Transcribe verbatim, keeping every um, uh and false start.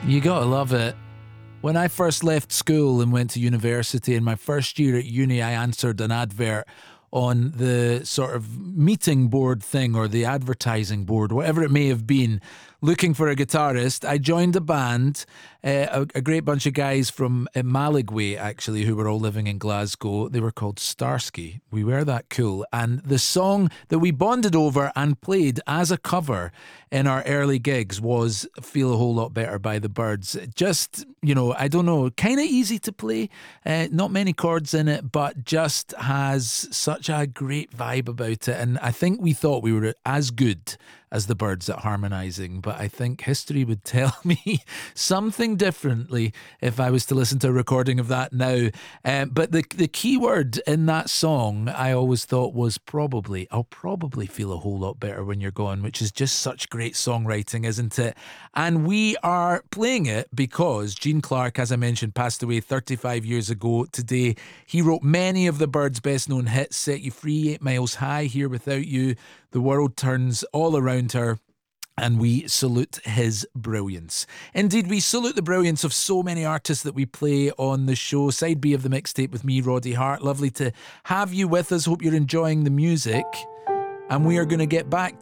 You gotta love it. When I first left school and went to university, in my first year at uni, I answered an advert on the sort of meeting board thing or the advertising board, whatever it may have been, looking for a guitarist. I joined a band, uh, a, a great bunch of guys from uh, Maligway, actually, who were all living in Glasgow. They were called Starsky. We were that cool. And the song that we bonded over and played as a cover in our early gigs was Feel a Whole Lot Better by the Byrds. Just, you know, I don't know, kind of easy to play. Uh, not many chords in it, but just has such a great vibe about it. And I think we thought we were as good as the Byrds at harmonising, but I think history would tell me something differently if I was to listen to a recording of that now. Um, but the the key word in that song I always thought was probably, I'll probably feel a whole lot better when you're gone, which is just such great songwriting, isn't it? And we are playing it because Gene Clark, as I mentioned, passed away thirty-five years ago today. He wrote many of the Byrds' best known hits: Set You Free, Eight Miles High, Here Without You, The World Turns, All Around Her, and we salute his brilliance. Indeed, we salute the brilliance of so many artists that we play on the show. Side B of the mixtape with me, Roddy Hart. Lovely to have you with us. Hope you're enjoying the music. And we are going to get back